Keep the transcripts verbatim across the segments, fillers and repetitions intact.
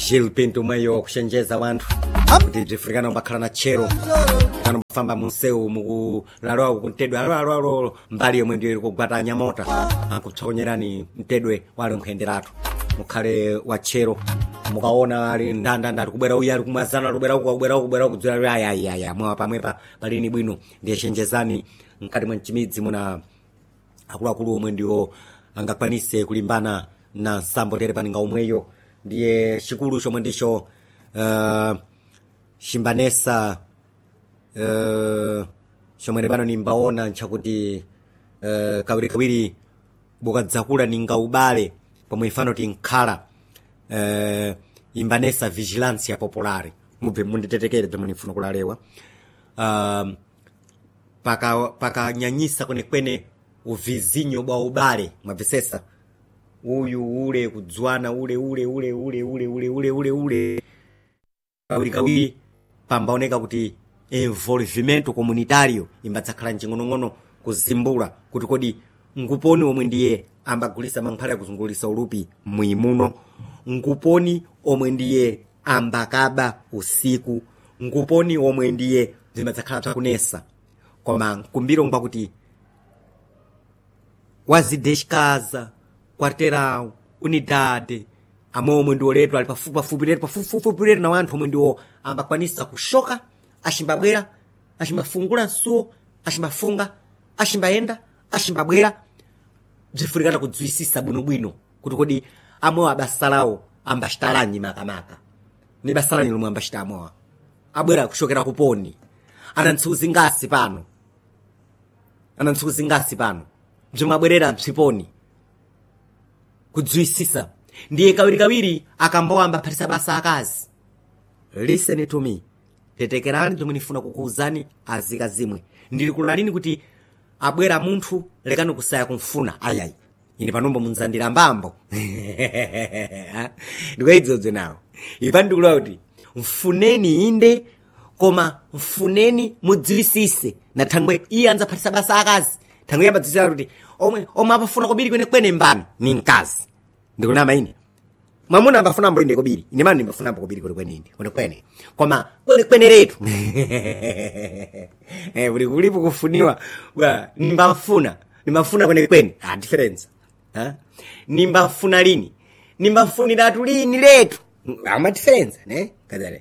Gil Pinto Mayo kushenjeza wantu kuti bzifrikana mbakhala na chero kana mbafamba museu muku lalwa kuntedwe alo alo alo mbali yomwe ndiyo kugwata nyamota akutsonyerani mtedwe wale mkhenderatu mukhale wa chero mukaona ali ndanda ndati kubwera uya ali kumazana kubwera uko kubwera kubwera kudzera aya aya aya mwa pamwepa palini bwino ndiye shenjezani mkati mwa chimidzi muna akuluakulu omwe ndiwo angakwanise kulimbana na sambo tere paninga umweyo ndiye chikulu chomwe ndicho uh, Shimbanesa uh, chomwe pano nimbaona chakuti uh, kawiri kawiri bukadzakula ninga ubale pomwe ifano tinkhala uh, Imbanesa Vigilância Popolare mubve munditetekere pomwe nifuna kulalewa uh, paka paka nyanyisa kone kwene uvizinyo bwa ubale mabvisesa uyu ule kudzwana ule ule ule ule ule ule ule ule ule kawiri kawiri pambaoneka kuti involvimento comunitario imbadzakhala njing'onong'ono kuzimbula kuti kodi nguponi omwe ndiye ambagulisa mankhwala kuzungulisa ulupi mwimuno, nguponi omwe ndiye ambakaba usiku, nguponi omwe ndiye zimbadzakhala takunesa koma kumbiro ngwa kuti wazideshikaza quarteirão unidade amwe omwe ndiwo letu ali pafupi pafupi letu pafupi letu na wanthu omwe ndiwo ambakwanisa kushoka ashimbabwera ashimbafungula nsuo ashimbafunga ashimbayenda ashimbabwera bzifurikana kudzwisisa bwinobwino kuti kodi amwe abasalawo ambashitalanyi makamaka ni basalani lomwe ambashita amwe abwera kushokera kuponi anantsuzi ngasi pano anantsuzi ngasi pano bzimabwerera msiponi kudzwisisa ndiye kawiri kawiri akambowamba phatisa basa akazi. Listen to me, tetekerani zomwe nifuna kukuuzani azika zimwe ndili kulalini kuti abwera munthu lekani kusaya kumfuna ayayi ine panombo munzandira mbambo ndikaidzodze nawo ipa ndikulawa kuti mfuneni inde koma mfuneni mudziwisise na thangwe iye anza phatisa basa akazi thangwe yambadzisira kuti omwe omwe apafuna kobiri kwene kwene mbani ni mkazi ndikunama ine mwamuna ambafuna mbo inde kobiri ine mani mbafuna mbo kobiri kwene kwene inde kwene kwene koma kwene kwene letu eh uli kulipo kufuniwa wa nimbafuna nimbafuna kwene kwene ah difference ha nimbafuna lini nimbafunira tulini letu ama difference ne kadale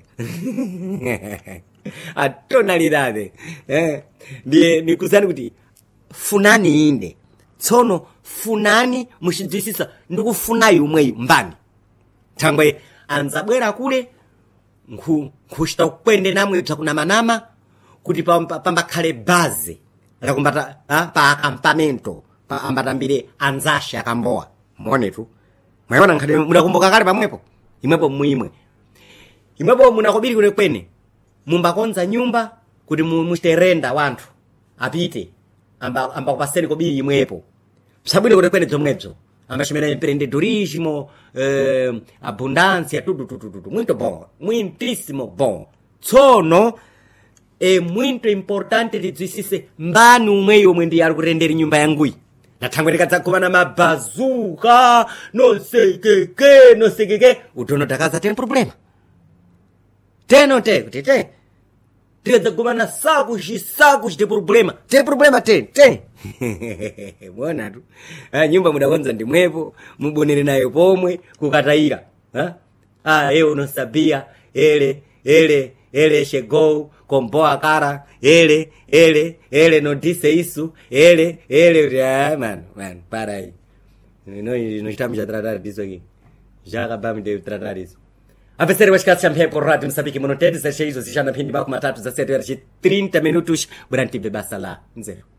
atonalidade eh ndiye nikuzani kuti funani inde tsono funani mushidzisisa ndikufunayo umwe mbani thangwe anzabwera kule nkhu nkushita kwende namwe takunamanama kuti pambakhale baze la kumbata pa acampamento pa ambatambire anzasha akamboa monetu mwaona nkhale munakumbuka kale pamwepo imwepo muimwe imwepo munakobiri kule kwene mumbakonza nyumba kuti mushiterenda wanthu apite amba amba kupaseni kobiri imwepo sabwino kule kwene zomwezo ambashimera empreendedorismo eh, abundância tudo tudo tudo muito bom muitíssimo bom tsono é muito importante tidzwisise mbani umwe yomwe ndi ali kutendera nyumba yanguyi na thangwe likadzakuva na mabazuka no sekeke no sekeke utono takaza tem problema teno te kuti te tikadzakuva na sacos e sacos de problema tem problema tem tem bona tu ah nyumba mudakonza ndimwepo mubonere nayo pomwe kukataira ha ah eu não sabia ele ele ele chegou com boa cara ele ele ele não disse isso ele ele ah mano mano para aí nós nós estamos a tratar disso aqui já acabamos de tratar isso. Apesar de que a por rádio Moçambique Monotetes é cheio de já na pindi baco matatu za sete horas e trinta minutos durante bebasa lá zero